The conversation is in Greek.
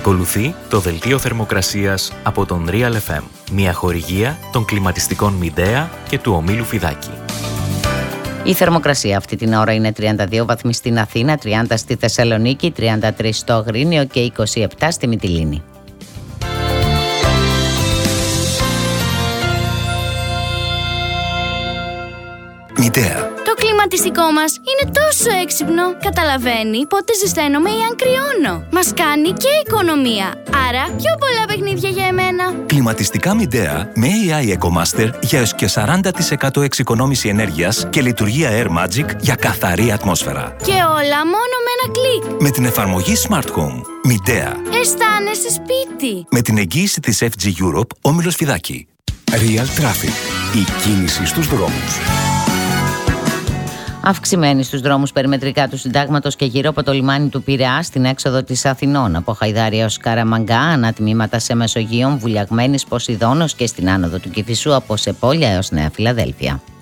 Ακολουθεί το δελτίο θερμοκρασίας από τον Real FM, μια χορηγία των κλιματιστικών Midea και του ομίλου Φιδάκη. Η θερμοκρασία αυτή την ώρα είναι 32 βαθμοί στην Αθήνα, 30 στη Θεσσαλονίκη, 33 στο Αγρίνιο και 27 στη Μυτιλήνη. Midea. Το κλιματιστικό μας είναι τόσο έξυπνο. Καταλαβαίνει πότε ζεσταίνομαι ή αν κρυώνω. Μας κάνει και οικονομία. Άρα πιο πολλά παιχνίδια για εμένα. Κλιματιστικά Midea με AI EcoMaster για έως και 40% εξοικονόμηση ενέργειας και λειτουργία Air Magic για καθαρή ατμόσφαιρα. Και όλα μόνο με ένα κλικ. Με την εφαρμογή Smart Home. Midea. Αισθάνεσαι σπίτι. Με την εγγύηση της FG Europe, όμιλος Φιδάκη. Real Traffic. Η κίνηση στους δρόμους. Αυξημένη στους δρόμους περιμετρικά του Συντάγματος και γύρω από το λιμάνι του Πειραιά στην έξοδο της Αθηνών, από Χαϊδάρια έως Καραμαγκά, ανατμήματα σε Μεσογείων, Βουλιαγμένης, Ποσειδώνος και στην άνοδο του Κηφισού από Σεπόλια έως Νέα Φιλαδέλφια.